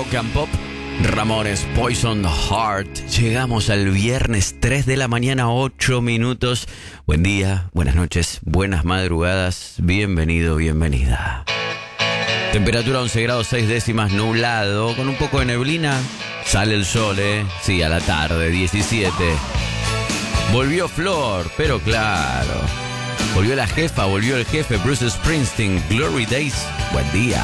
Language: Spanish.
Rock and Pop, Ramones, Poison Heart. Llegamos al viernes 3 de la mañana, 8 minutos. Buen día, buenas noches, buenas madrugadas. Bienvenido, bienvenida. Temperatura 11 grados 6 décimas, nublado, con un poco de neblina. Sale el sol, sí, a la tarde, 17. Volvió Flor, pero claro. Volvió la jefa, volvió el jefe, Bruce Springsteen, Glory Days. Buen día.